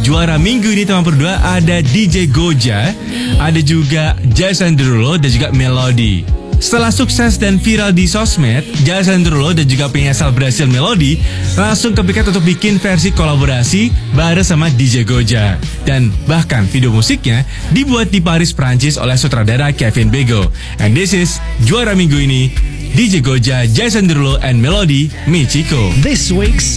juara minggu ini teman berdua ada DJ Goja, ada juga Jason Derulo dan juga Melody. Setelah sukses dan viral di sosmed, Jason Derulo dan juga penyanyi asal Brasil Melody langsung kepikiran untuk bikin versi kolaborasi bareng sama DJ Goja. Dan bahkan video musiknya dibuat di Paris, Prancis oleh sutradara Kevin Bego. And this is juara minggu ini, DJ Goja, Jason Derulo, and Melody, Michiko. This week's